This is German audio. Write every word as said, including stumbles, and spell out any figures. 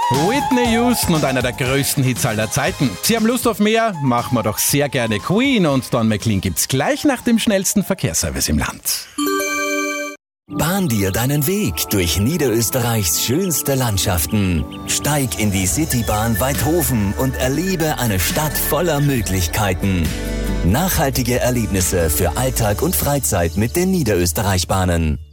Whitney Houston und einer der größten Hits aller Zeiten. Sie haben Lust auf mehr? Machen wir doch sehr gerne Queen und Don McLean gibt's gleich nach dem schnellsten Verkehrsservice im Land. Bahn dir deinen Weg durch Niederösterreichs schönste Landschaften. Steig in die Citybahn Waidhofen und erlebe eine Stadt voller Möglichkeiten. Nachhaltige Erlebnisse für Alltag und Freizeit mit den Niederösterreich-Bahnen.